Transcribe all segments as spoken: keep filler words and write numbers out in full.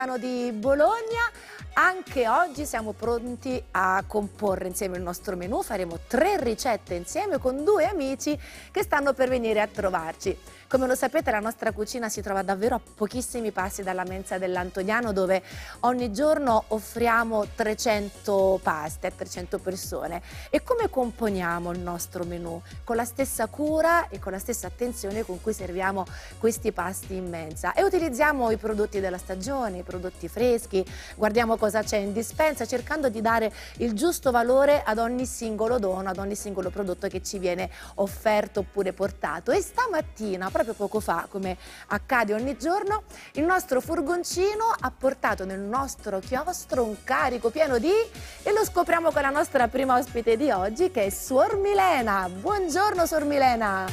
Di Bologna. Anche oggi siamo pronti a comporre insieme il nostro menù. Faremo tre ricette insieme con due amici che stanno per venire a trovarci. Come lo sapete, la nostra cucina si trova davvero a pochissimi passi dalla mensa dell'Antoniano, dove ogni giorno offriamo trecento paste a trecento persone. E come componiamo il nostro menù? Con la stessa cura e con la stessa attenzione con cui serviamo questi pasti in mensa. E utilizziamo i prodotti della stagione, i prodotti freschi, guardiamo cosa c'è in dispensa, cercando di dare il giusto valore ad ogni singolo dono, ad ogni singolo prodotto che ci viene offerto oppure portato. E stamattina, proprio poco fa, come accade ogni giorno, il nostro furgoncino ha portato nel nostro chiostro un carico pieno di... e lo scopriamo con la nostra prima ospite di oggi, che è Suor Milena. Buongiorno Suor Milena!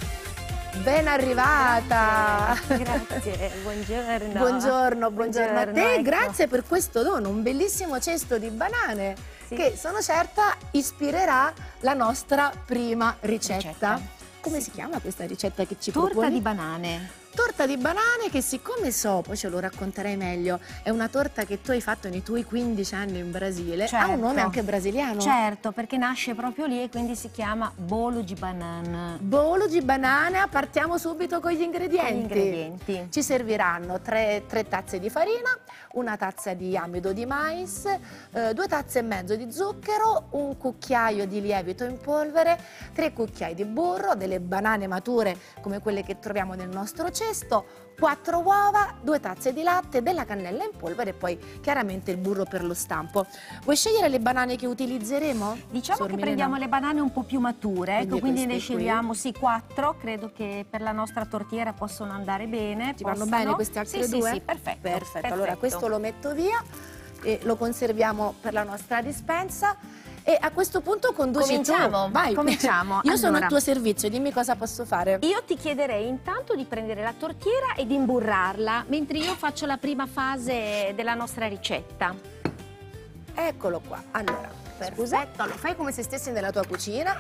Ben arrivata! Grazie, grazie. Buongiorno. Buongiorno, buongiorno a te, ecco. Grazie per questo dono, un bellissimo cesto di banane, sì, che sono certa ispirerà la nostra prima ricetta. ricetta. Come sì. si chiama questa ricetta che ci Torta proponi? di banane. Torta di banane che, siccome so, poi ce lo racconterai meglio, è una torta che tu hai fatto nei tuoi quindici anni in Brasile, certo. Ha un nome anche brasiliano? Certo, perché nasce proprio lì e quindi si chiama bolo di banana. Bolo di banana, partiamo subito con gli ingredienti. Con gli ingredienti. Ci serviranno tre, tre tazze di farina, una tazza di amido di mais, eh, due tazze e mezzo di zucchero, un cucchiaio di lievito in polvere, tre cucchiai di burro, delle banane mature come quelle che troviamo nel nostro cesto, quattro uova, due tazze di latte, della cannella in polvere e poi chiaramente il burro per lo stampo. Vuoi scegliere le banane che utilizzeremo? Diciamo Sor che Milena? Prendiamo le banane un po' più mature, quindi, ecco, quindi ne scegliamo sì quattro, credo che per la nostra tortiera possono andare bene. Ti possono... vanno bene queste altre sì, due? Sì, sì, perfetto, perfetto. perfetto. Allora questo lo metto via e lo conserviamo per la nostra dispensa. E a questo punto conduci Cominciamo, tu. Vai. cominciamo. Io allora, sono a tuo servizio, dimmi cosa posso fare. Io ti chiederei intanto di prendere la tortiera e di imburrarla, mentre io faccio la prima fase della nostra ricetta. Eccolo qua. Allora, perfetto, lo fai come se stessi nella tua cucina.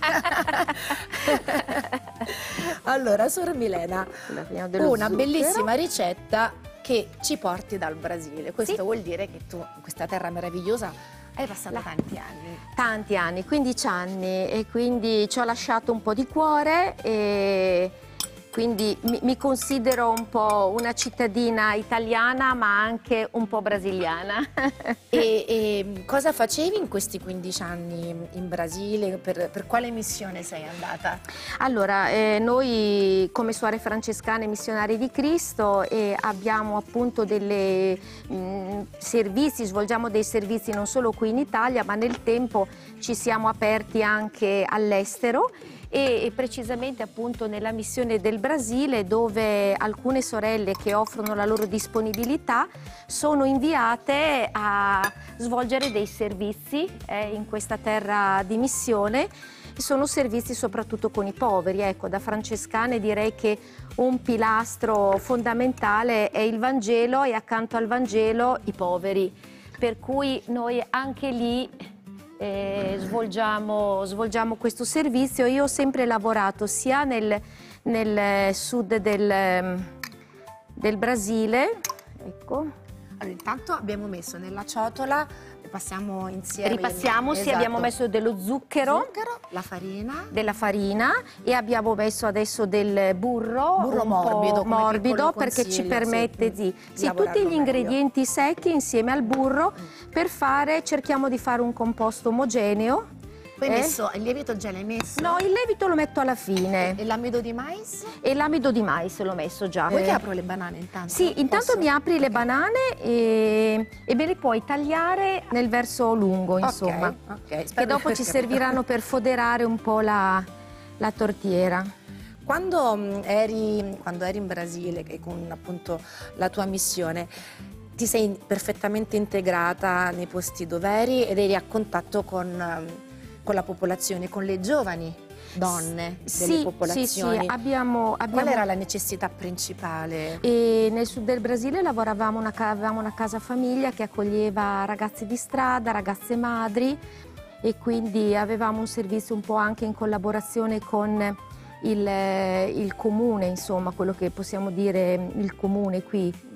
Allora, Sor Milena, una zucchero. Bellissima ricetta che ci porti dal Brasile. Questo sì. vuol dire che tu, in questa terra meravigliosa, hai passato La... tanti anni. Tanti anni, quindici anni, e quindi ci ho lasciato un po' di cuore e quindi mi, mi considero un po' una cittadina italiana ma anche un po' brasiliana. E, e cosa facevi in questi quindici anni in Brasile? Per, per quale missione sei andata? Allora, eh, noi come suore francescane missionari di Cristo eh, abbiamo appunto dei servizi, svolgiamo dei servizi non solo qui in Italia, ma nel tempo ci siamo aperti anche all'estero. E, e precisamente appunto nella missione del Brasile, dove alcune sorelle che offrono la loro disponibilità sono inviate a svolgere dei servizi eh, in questa terra di missione. Sono servizi soprattutto con i poveri. Ecco, da francescane direi che un pilastro fondamentale è il Vangelo e accanto al Vangelo i poveri, per cui noi anche lì Eh, svolgiamo, svolgiamo questo servizio. Io ho sempre lavorato sia nel, nel sud del, del Brasile, ecco. Allora, intanto abbiamo messo nella ciotola, passiamo insieme. Ripassiamo, esatto. sì, abbiamo messo dello zucchero, zucchero, la farina, della farina e abbiamo messo adesso del burro, burro un morbido, morbido perché ci permette sì, di sì, tutti gli ingredienti meglio. secchi insieme al burro mm. per fare, cerchiamo di fare un composto omogeneo. Poi hai eh? messo il lievito già l'hai messo? No, il lievito lo metto alla fine. E l'amido di mais? E l'amido di mais l'ho messo già. Vuoi eh. che apro le banane intanto? Sì, intanto Posso? mi apri le banane e, e me le puoi tagliare nel verso lungo, insomma. Ok, okay. Che dopo ci serviranno per foderare un po' la, la tortiera. Quando eri, quando eri in Brasile, che con appunto la tua missione, ti sei perfettamente integrata nei posti dove eri ed eri a contatto con... con la popolazione, con le giovani donne delle sì, popolazioni. Sì, sì, abbiamo, abbiamo... Qual era la necessità principale? E nel sud del Brasile lavoravamo una, avevamo una casa famiglia che accoglieva ragazzi di strada, ragazze madri, e quindi avevamo un servizio un po' anche in collaborazione con il, il comune, insomma, quello che possiamo dire il comune qui